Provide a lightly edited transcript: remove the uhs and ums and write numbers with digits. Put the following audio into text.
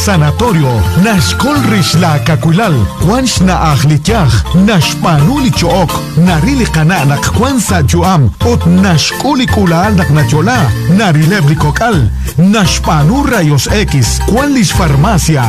Sanatorio, Nashkol Rishla Kakulal, Kwansh na Akhlityach, Nashpanuli Chook, Narili Kana Nakwansa Juam, Ot Nashkuli Kulal Naknachola, Narilebri Kokal, Nashpanu Rayos X, Kwanlish Farmacia,